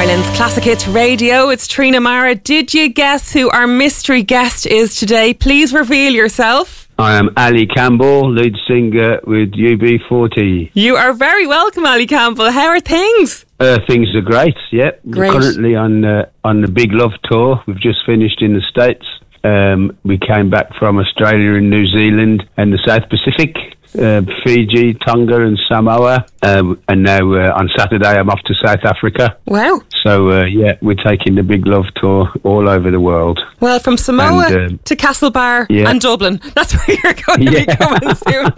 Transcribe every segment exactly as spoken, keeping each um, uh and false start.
Ireland's Classic Hits Radio. It's Trina Mara. Did you guess who our mystery guest is today? Please reveal yourself. I am Ali Campbell, lead singer with U B forty. You are very welcome, Ali Campbell. How are things? Uh, things are great, yeah. Great. We're currently on uh, on the Big Love Tour. We've just finished in the States. Um, we came back from Australia and New Zealand and the South Pacific. Uh, Fiji, Tonga and Samoa, uh, and now uh, on Saturday I'm off to South Africa. Wow. So uh, yeah, we're taking the Big Love Tour all over the world. Well, from Samoa and, um, to Castlebar yeah. and Dublin, that's where you're going to yeah. be coming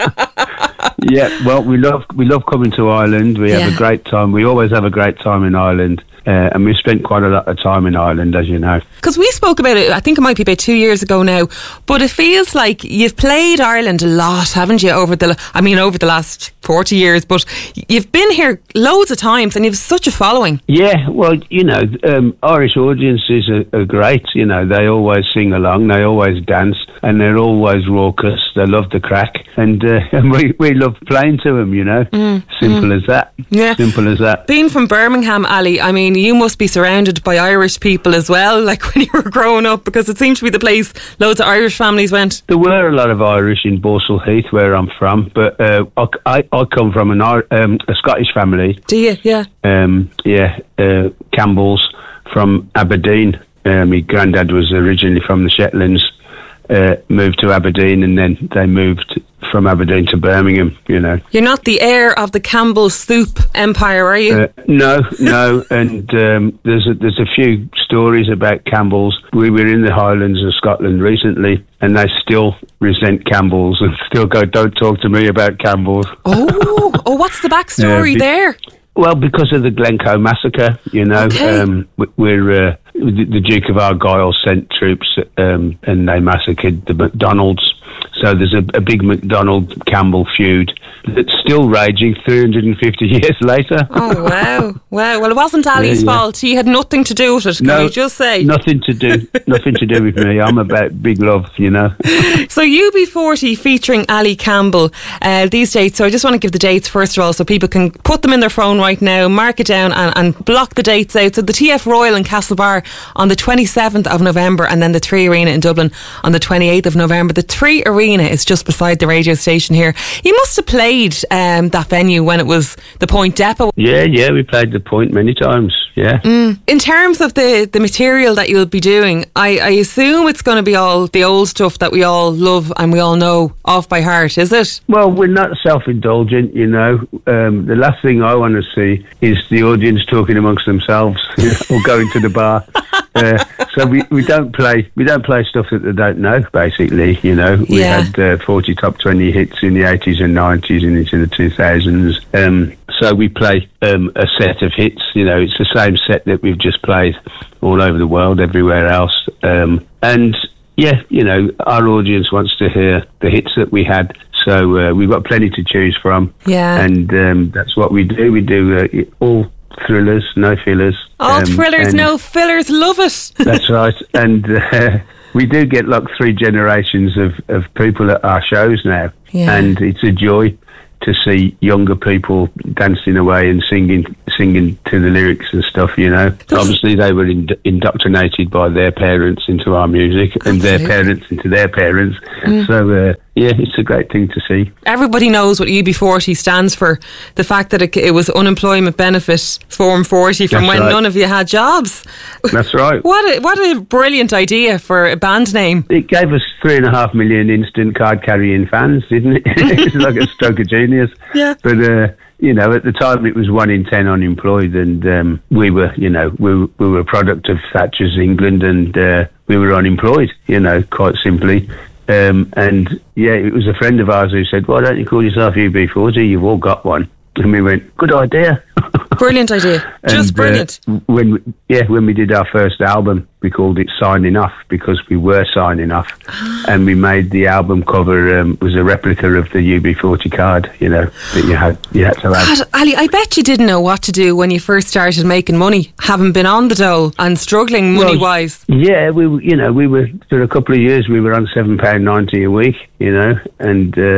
soon. Yeah, well, we love we love coming to Ireland. We have Yeah. a great time. We always have a great time in Ireland. Uh, and we've spent quite a lot of time in Ireland, as you know. Because we spoke about it, I think it might be about two years ago now, but it feels like you've played Ireland a lot, haven't you, over the, I mean, over the last forty years, but you've been here loads of times and you've such a following. Yeah, well, you know, um, Irish audiences are, are great. You know, they always sing along, they always dance, and they're always raucous. They love the crack, and, uh, and we, we love playing to them, you know. Mm, Simple mm. as that. Yeah. Simple as that. Being from Birmingham, Ali, I mean, you must be surrounded by Irish people as well, like when you were growing up, because it seems to be the place loads of Irish families went. There were a lot of Irish in Borsall Heath, where I'm from, but uh, I, I come from an um, a Scottish family. Do you? Yeah. Um, yeah, uh, Campbells from Aberdeen. Uh, my granddad was originally from the Shetlands, uh, moved to Aberdeen, and then they moved from Aberdeen to Birmingham, you know. You're not the heir of the Campbell soup empire, are you? Uh, no, no, and um, there's a, there's a few stories about Campbells. We were in the Highlands of Scotland recently, and they still resent Campbells and still go, don't talk to me about Campbells. Oh, oh, what's the backstory Yeah, be- there? Well, because of the Glencoe massacre, you know, Okay. um, we're uh, the, the Duke of Argyll sent troops um, and they massacred the MacDonalds. So there's a, a big MacDonald Campbell feud that's still raging three hundred fifty years later. Oh, wow. Wow. Well, it wasn't Ali's Yeah, yeah. fault. He had nothing to do with it, can No, you just say? Nothing to do, nothing to do with me. I'm about big love, you know. So U B forty featuring Ali Campbell, uh, these dates. So I just want to give the dates first of all so people can put them in their phone right now, mark it down and, and block the dates out. So the T F Royal in Castlebar on the twenty-seventh of November, and then the Three Arena in Dublin on the twenty-eighth of November. The Three Arena is just beside the radio station here. You must have played um, that venue when it was the Point Depot. Yeah, yeah, we played the Point many times, yeah. Mm. In terms of the, the material that you'll be doing, I, I assume it's going to be all the old stuff that we all love and we all know off by heart, is it? Well, we're not self-indulgent, you know. Um, the last thing I want to see is the audience talking amongst themselves or going to the bar. Uh, so we, we don't play we don't play stuff that they don't know, basically, you know. We Yeah. had uh, forty top twenty hits in the eighties and nineties and into the two thousands. Um, so we play um, a set of hits, you know. It's the same set that we've just played all over the world, everywhere else. Um, and, yeah, you know, our audience wants to hear the hits that we had. So uh, we've got plenty to choose from. Yeah. And um, that's what we do. We do uh, all thrillers, no fillers. All Um, thrillers, and- no fillers, love it. That's right. And uh, we do get like three generations of, of people at our shows now. Yeah. And it's a joy to see younger people dancing away and singing singing to the lyrics and stuff, you know. Obviously, they were ind- indoctrinated by their parents into our music and their Absolutely. parents into their parents. Mm. So, uh, yeah, it's a great thing to see. Everybody knows what U B forty stands for. The fact that it, it was unemployment benefit form forty from That's when right. none of you had jobs. That's right. What a, what a brilliant idea for a band name. It gave us three and a half million instant card carrying fans, didn't it? It's like a stroke of genius. Yeah. But, uh, you know, at the time it was one in ten unemployed, and um, we were, you know, we, were- we were a product of Thatcher's England, and uh, we were unemployed, you know, quite simply. Um, and, yeah, it was a friend of ours who said, why don't you call yourself U B forty? You've all got one. And we went, good idea. Brilliant idea. Just And, brilliant. Uh, when we, yeah, when we did our first album, we called it Signing Off because we were signing off, and we made the album cover um, was a replica of the U B forty card, you know, that you had you had to have. God, Ali, I bet you didn't know what to do when you first started making money, having been on the dole and struggling Well, money-wise. Yeah, we were, you know, we were for a couple of years we were on seven pound ninety a week, you know, and uh,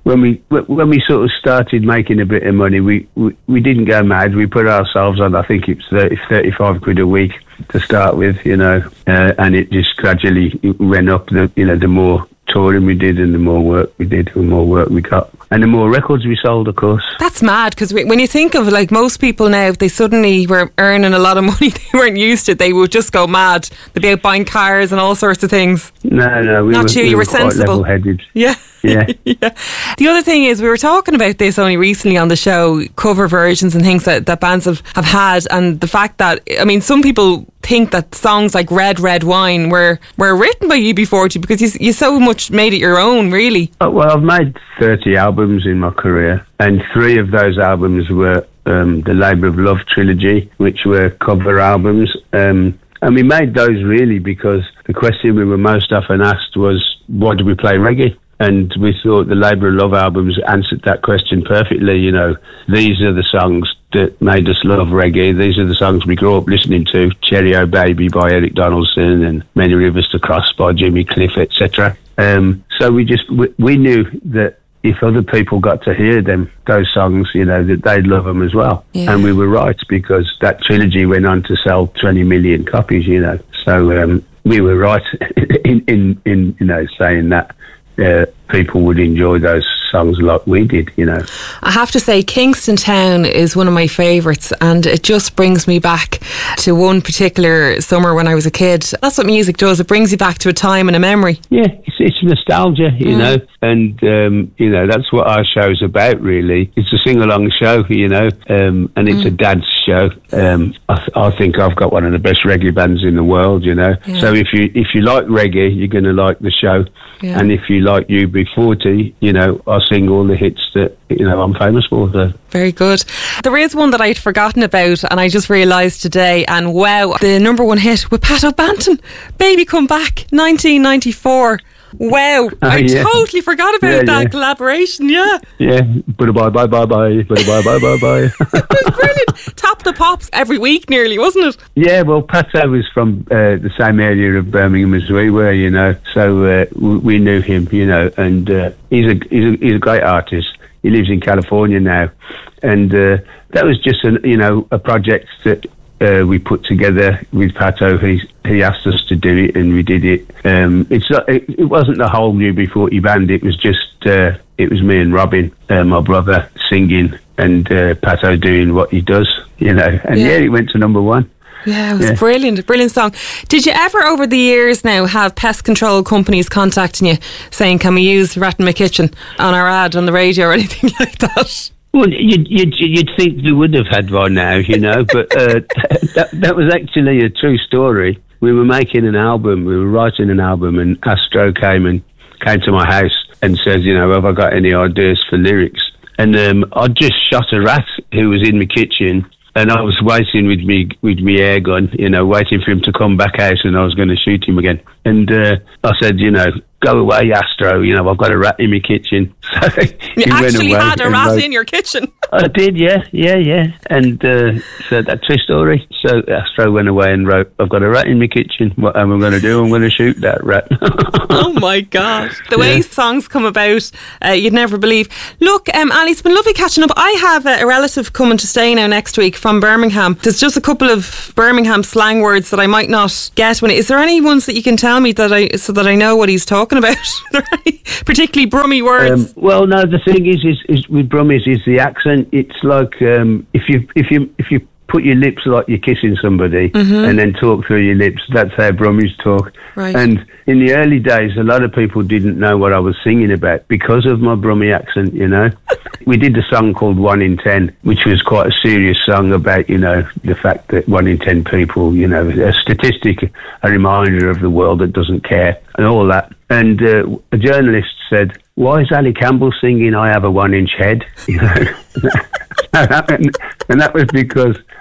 when we when we sort of started making a bit of money, we, we, we didn't go mad. We put ourselves on, I think it's thirty, thirty-five quid a week to start with, you know, uh, and it just gradually went up. The you know the more touring we did and the more work we did, the more work we got. And the more records we sold, of course. That's mad, because when you think of, like, most people now, if they suddenly were earning a lot of money they weren't used to, they would just go mad. They'd be out buying cars and all sorts of things. No, no. We Not were, you, we you were, were quite sensible. level-headed. Yeah. Yeah. yeah. The other thing is, we were talking about this only recently on the show, cover versions and things that, that bands have, have had, and the fact that, I mean, some people think that songs like Red Red Wine were, were written by U B forty because you, you so much made it your own, really. Oh, well, I've made thirty albums in my career, and three of those albums were um, the Labour of Love trilogy, which were cover albums. Um, and we made those really because the question we were most often asked was, why do we play reggae? And we thought the Labour of Love albums answered that question perfectly. You know, these are the songs that made us love reggae. These are the songs we grew up listening to. Cherry O Baby by Eric Donaldson and Many Rivers to Cross by Jimmy Cliff, et cetera. Um, so we just, we, we knew that if other people got to hear them, those songs, you know, that they'd love them as well. Yeah. And we were right, because that trilogy went on to sell twenty million copies, you know. So um, we were right in, in, in, you know, saying that uh, people would enjoy those songs like we did, you know. I have to say, Kingston Town is one of my favourites, and it just brings me back to one particular summer when I was a kid. That's what music does. It brings you back to a time and a memory. Yeah, it's, it's nostalgia, you mm. know, and, um, you know, that's what our show's about, really. It's a sing-along show, you know, um, and it's mm. a dance show. Um, I, th- I think I've got one of the best reggae bands in the world, you know. Yeah. So if you if you like reggae, you're going to like the show. Yeah. And if you like U B forty, you know, I sing all the hits that, you know, I'm famous for. So. Very good. There is one that I'd forgotten about, and I just realised today, and wow, the number one hit with Pat O'Banton, Baby Come Back, nineteen ninety-four. Wow, oh, I yeah. totally forgot about yeah, that yeah. collaboration, yeah. Yeah, bye bye bye bye bye, bye bye bye bye bye. It was brilliant. Top the pops every week nearly, wasn't it? Yeah, well, Pato was from uh, the same area of Birmingham as we were, you know, so uh, we knew him, you know, and uh, he's, a, he's, a, he's a great artist. He lives in California now, and uh, that was just, an, you know, a project that Uh, we put together with Pato. He he asked us to do it, and we did it. Um, it's not, it, it wasn't the whole U B forty band. It was just uh, it was me and Robin, uh, my brother, singing, and uh, Pato doing what he does, you know. And yeah, yeah it went to number one. Yeah, it was yeah. brilliant, brilliant song. Did you ever, over the years now, have pest control companies contacting you saying, "Can we use Rat in My Kitchen on our ad on the radio," or anything like that? Well, you'd, you'd, you'd think they would have had by now, you know, but uh, that, that was actually a true story. We were making an album, we were writing an album, and Astro came and came to my house and said, you know, have I got any ideas for lyrics? And um, I just shot a rat who was in my kitchen, and I was waiting with me with me air gun, you know, waiting for him to come back out, and I was going to shoot him again. And uh, I said, you know, go away, Astro, you know, I've got a rat in my kitchen. So you actually had a rat wrote, in your kitchen? I did, yeah, yeah, yeah. And uh, so that's true story. So Astro went away and wrote, I've got a rat in my kitchen. What am I going to do? I'm going to shoot that rat. Oh my God. The way yeah. songs come about, uh, you'd never believe. Look, um, Ali, it's been lovely catching up. I have a, a relative coming to stay now next week from Birmingham. There's just a couple of Birmingham slang words that I might not get. When Is there any ones that you can tell me that I so that I know what he's talking about? Are there any particularly Brummy words? Um, well, no. The thing is, is, is with Brummies is the accent. It's like um, if you if you if you put your lips like you're kissing somebody, mm-hmm. and then talk through your lips. That's how Brummies talk. Right. And in the early days, a lot of people didn't know what I was singing about because of my Brummie accent. You know, we did a song called One in Ten, which was quite a serious song about, you know, the fact that one in ten people, you know, a statistic, a reminder of the world that doesn't care, and all that. And uh, a journalist said, "Why is Ali Campbell singing I Have a One Inch Head?" You know, and that was because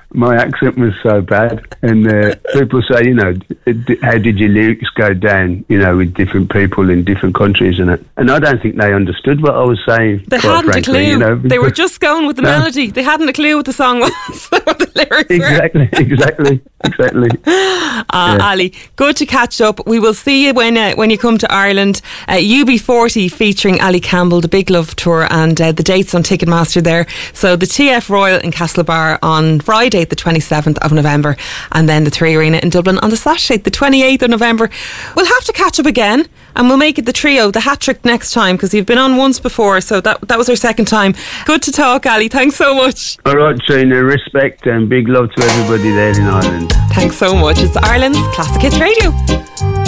my accent was so bad. And uh, people say, you know, how did your lyrics go down, you know, with different people in different countries and it. And I don't think they understood what I was saying. They hadn't frankly, a clue. You know, they were just going with the no. melody. They hadn't a clue what the song was, what the lyrics exactly, were. Exactly, exactly, exactly. Uh, yeah. Ali, good to catch up. We will see you when uh, when you come to Ireland. Uh, U B forty featuring Ali Campbell, the Big Love Tour, and uh, the dates on Ticketmaster there. So the T F Royal in Castlebar on Friday, the twenty-seventh of November, and then the Three Arena in Dublin on the Saturday, the twenty-eighth of November. We'll have to catch up again, and we'll make it the trio, the hat trick next time, because you've been on once before, so that that was our second time. Good to talk, Ali. Thanks so much. All right, Trina. Respect and big love to everybody there in Ireland. Thanks so much. It's Ireland's Classic Hits Radio.